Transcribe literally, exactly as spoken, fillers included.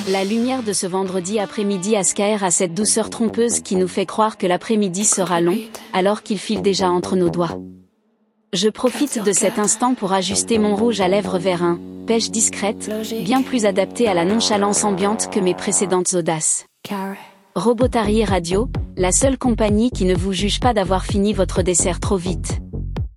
La lumière de ce vendredi après-midi à Skyr a cette douceur trompeuse qui nous fait croire que l'après-midi sera long, alors qu'il file déjà entre nos doigts. Je profite de cet instant pour ajuster mon rouge à lèvres vers un pêche discrète, bien plus adapté à la nonchalance ambiante que mes précédentes audaces. Robotarier Radio, la seule compagnie qui ne vous juge pas d'avoir fini votre dessert trop vite.